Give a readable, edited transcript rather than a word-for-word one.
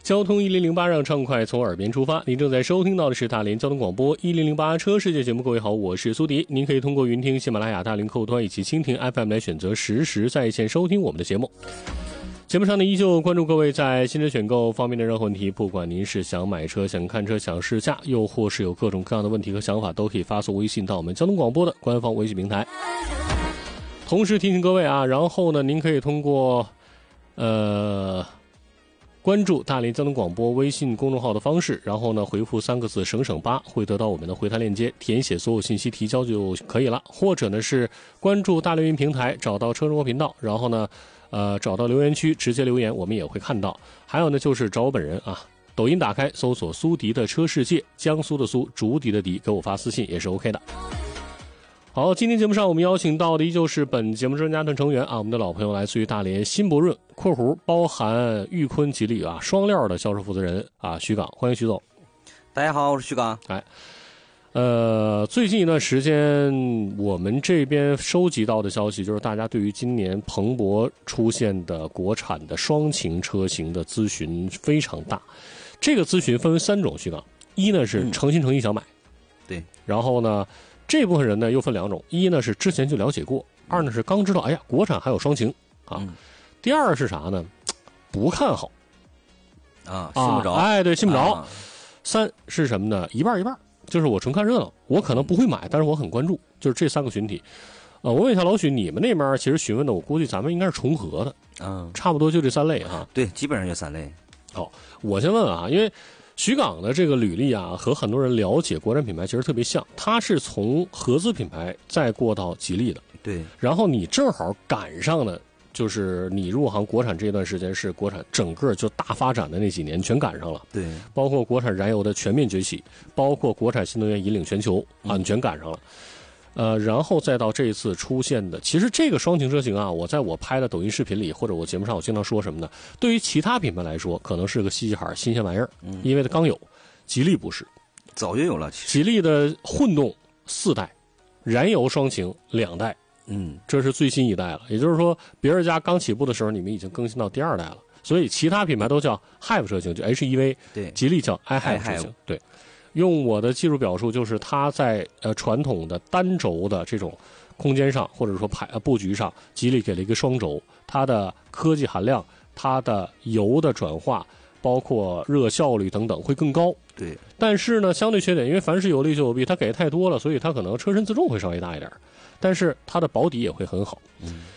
交通1008让畅快从耳边出发，您正在收听到的是大连交通广播1008车世界节目。各位好，我是苏迪，您可以通过云听、喜马拉雅、大连客户端以及蜻蜓 FM 来选择实时在线收听我们的节目。节目上呢，依旧关注各位在新车选购方面的任何问题，不管您是想买车、想看车、想试驾，又或是有各种各样的问题和想法，都可以发送微信到我们交通广播的官方微信平台。同时提醒各位啊，然后呢，您可以通过关注大连交通广播微信公众号的方式，然后呢回复3个字省省8，会得到我们的回弹链接，填写所有信息提交就可以了。或者呢是关注大连云平台，找到车生活频道，然后呢找到留言区直接留言，我们也会看到。还有呢就是找我本人啊，抖音打开搜索苏迪的车世界，江苏的苏，竹笛的笛，给我发私信也是 OK 的。好，今天节目上我们邀请到的依旧是本节目专家团成员啊，我们的老朋友，来自于大连新博润（括弧包含裕坤、吉利啊双料的销售负责人啊徐岗，欢迎徐总。 大家好，我是徐岗。 最近一段时间我们这边收集到的消息，就是大家对于今年蓬勃出现的国产的双擎车型的咨询非常大。这个咨询分为3种，徐岗，一呢是诚心诚意想买， 对， 然后呢这部分人呢又分2种，一呢是之前就了解过，二呢是刚知道，哎呀，国产还有双擎啊。第二是啥呢？不看好啊，信不着， 哎，对，信不着。3是什么呢？一半一半，就是我纯看热闹，我可能不会买，但是我很关注，就是这3个群体。我问一下老许，你们那边其实询问的，我估计咱们应该是重合的，差不多就这3类哈。 对，基本上就3类。 好，我先问啊，因为徐岗的这个履历啊，和很多人了解国产品牌其实特别像，他是从合资品牌再过到吉利的， 对， 然后你正好赶上的，就是你入行国产这段时间是国产整个就大发展的那几年全赶上了， 对， 包括国产燃油的全面崛起，包括国产新能源引领全球啊，你全赶上了。然后再到这一次出现的，其实这个双擎车型啊，我在我拍的抖音视频里或者我节目上，我经常说什么呢？对于其他品牌来说，可能是个稀奇海新鲜玩意儿，因为它刚有。吉利不是， 早就有了。其实吉利的混动4代，燃油双擎2代，这是最新一代了。也就是说，别人家刚起步的时候，你们已经更新到第2代了。所以其他品牌都叫 HEV 车型，就 HEV， 对，吉利叫 iHEV 车型，对。用我的技术表述，就是它在传统的单轴的这种空间上，或者说布局上，吉利给了一个双轴，它的科技含量、它的油的转化，包括热效率等等会更高。 对， 但是呢，相对缺点，因为凡是有利就有弊，它给太多了，所以它可能车身自重会稍微大一点，但是它的保底也会很好。